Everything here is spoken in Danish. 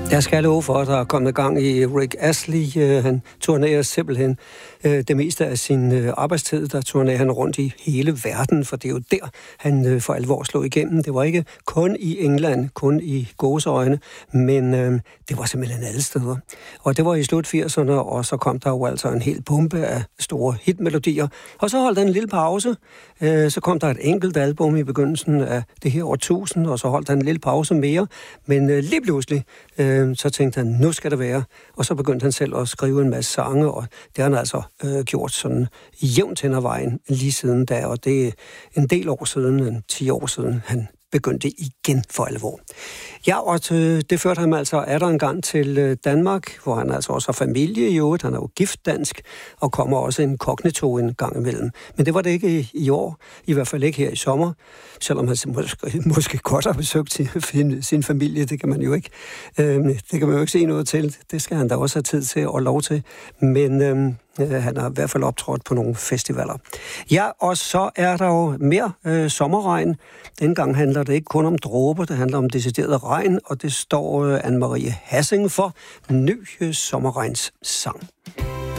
Jeg skal love for, at der er kommet gang i Rick Astley. Han turnerer simpelthen det meste af sin arbejdstid. Der turnerer han rundt i hele verden, for det er jo der, han for alvor slog igennem. Det var ikke kun i England, kun i gåseøjne, men det var simpelthen alle steder. Og det var i slut 80'erne, og så kom der jo altså en hel pumpe af store hitmelodier. Og så holdt han en lille pause. Så kom der et enkelt album i begyndelsen af det her årtusind, og så holdt han en lille pause mere. Men lige pludselig så tænkte han, nu skal det være. Og så begyndte han selv at skrive en masse sange, og det har han altså gjort sådan jævnt hen ad vejen lige siden da. Og det er en del år siden, 10 år siden, han begyndte igen for alvor. Ja, og det førte ham altså atter en gang til Danmark, hvor han altså også har familie i øvrigt. Han er jo gift dansk, og kommer også inkognito en gang imellem. Men det var det ikke i år, i hvert fald ikke her i sommer, selvom han måske godt har besøgt sin familie, det kan man jo ikke. Det kan man jo ikke se noget til. Det skal han da også have tid til og lov til. Men han har i hvert fald optrådt på nogle festivaler. Ja, og så er der jo mere sommerregn. Dengang handler det ikke kun om dråber, det handler om decideret regn, og det står Anne-Marie Hassing for. Ny sommerregnssang.